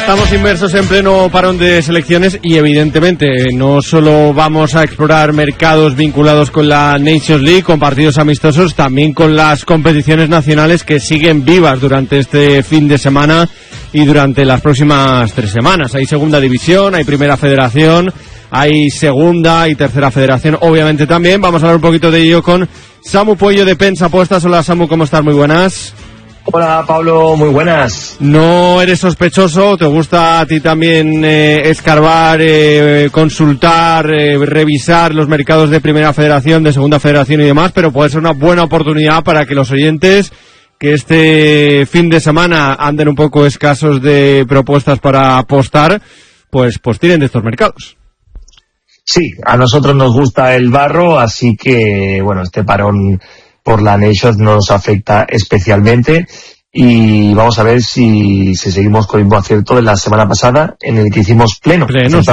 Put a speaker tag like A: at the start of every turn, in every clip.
A: Estamos inmersos en pleno parón de selecciones y evidentemente no solo vamos a explorar mercados vinculados con la Nations League, con partidos amistosos, también con las competiciones nacionales que siguen vivas durante este fin de semana y durante las próximas 3 semanas. Hay segunda división, hay primera federación, hay segunda y tercera federación, obviamente también. Vamos a hablar un poquito de ello con Samu Puello de Pens Apuestas. Hola Samu, ¿cómo estás? Muy buenas.
B: Hola Pablo, muy buenas.
A: ¿No eres sospechoso? ¿Te gusta a ti también escarbar, consultar, revisar los mercados de primera federación, de segunda federación y demás? Pero puede ser una buena oportunidad para que los oyentes que este fin de semana anden un poco escasos de propuestas para apostar, pues tiren de estos mercados.
B: Sí, a nosotros nos gusta el barro, así que bueno, este parón por la Nations nos afecta especialmente y vamos a ver si seguimos con el mismo acierto de la semana pasada en el que hicimos pleno.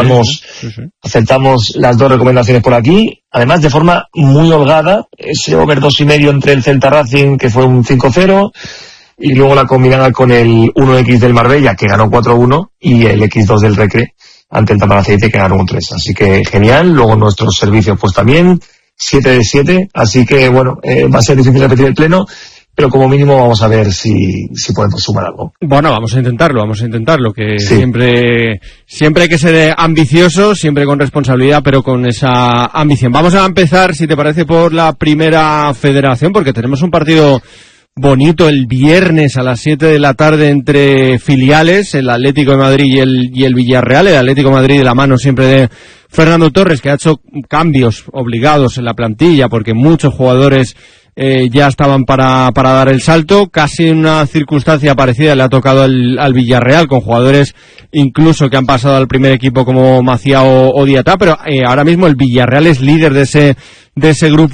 B: Aceptamos las 2 recomendaciones por aquí, además de forma muy holgada, ese over 2,5 entre el Celta Racing que fue un 5-0 y luego la combinada con el 1X del Marbella que ganó 4-1 y el X2 del Recre ante el Tamaraceite que ganó un 3. Así que genial, luego nuestros servicios pues también 7 de 7, así que bueno, va a ser difícil repetir el pleno, pero como mínimo vamos a ver si podemos sumar algo.
A: Bueno, vamos a intentarlo, que sí. Siempre hay que ser ambicioso, siempre con responsabilidad, pero con esa ambición. Vamos a empezar, si te parece, por la primera federación, porque tenemos un partido bonito el viernes a las 7 de la tarde entre filiales, el Atlético de Madrid y el Villarreal. El Atlético de Madrid de la mano siempre de Fernando Torres, que ha hecho cambios obligados en la plantilla porque muchos jugadores ya estaban para dar el salto. Casi en una circunstancia parecida le ha tocado al Villarreal, con jugadores incluso que han pasado al primer equipo como Maciá o Diatá, pero ahora mismo el Villarreal es líder de ese grupo.